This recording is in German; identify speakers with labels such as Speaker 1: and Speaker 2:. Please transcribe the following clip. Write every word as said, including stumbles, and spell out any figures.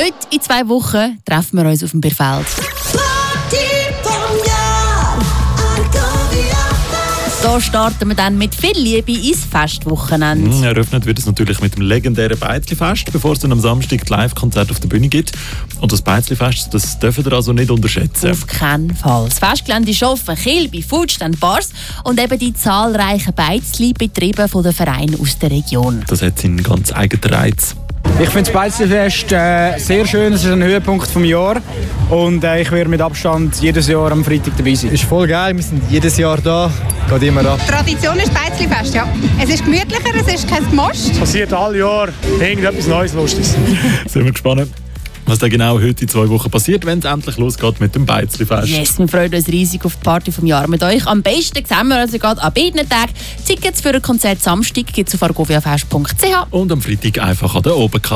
Speaker 1: Heute, in zwei Wochen, treffen wir uns auf dem Bierfeld. Da starten wir dann mit viel Liebe ins Festwochenende.
Speaker 2: Mm, eröffnet wird es natürlich mit dem legendären Beizli-Fest, bevor es dann am Samstag die Live-Konzert auf der Bühne gibt. Und das Beizli-Fest, das dürfen ihr also nicht unterschätzen.
Speaker 1: Auf keinen Fall. Das Festgelände ist offen, Kiel, bei Foodstand, Bars und eben die zahlreichen Beizli-Betriebe der Vereine aus der Region.
Speaker 2: Das hat seinen ganz eigenen Reiz.
Speaker 3: Ich finde das Beizli-Fest äh, sehr schön, es ist ein Höhepunkt des Jahres und äh, ich werde mit Abstand jedes Jahr am Freitag dabei sein.
Speaker 4: Ist voll geil, wir sind jedes Jahr da, geht immer ab.
Speaker 5: Tradition ist Beizli-Fest, ja. Es ist gemütlicher, es ist kein Most.
Speaker 6: Es passiert alle Jahre irgendetwas Neues, Lustiges.
Speaker 2: Sind wir gespannt, was da genau heute in zwei Wochen passiert, wenn es endlich losgeht mit dem Beizli-Fest.
Speaker 1: Yes, wir freuen uns riesig auf die Party vom Jahr mit euch. Am besten sehen wir uns gerade an beiden Tagen. Tickets für ein Konzert Samstag gibt es auf argoviafest punkt c h.
Speaker 2: Und am Freitag einfach an der Oberkante.